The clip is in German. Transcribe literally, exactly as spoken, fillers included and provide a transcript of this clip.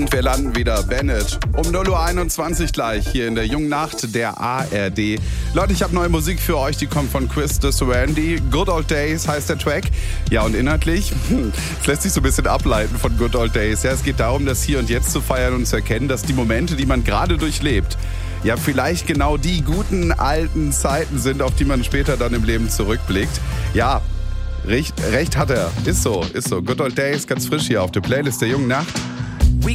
Und wir landen wieder, Bennett. Um null Uhr einundzwanzig gleich hier in der jungen Nacht der A R D. Leute, ich habe neue Musik für euch, die kommt von Chris de Randy. Good Old Days heißt der Track. Ja, und inhaltlich, es lässt sich so ein bisschen ableiten von Good Old Days. Ja, es geht darum, das Hier und Jetzt zu feiern und zu erkennen, dass die Momente, die man gerade durchlebt, ja vielleicht genau die guten alten Zeiten sind, auf die man später dann im Leben zurückblickt. Ja, recht, recht hat er. Ist so, ist so. Good Old Days, ganz frisch hier auf der Playlist der jungen Nacht.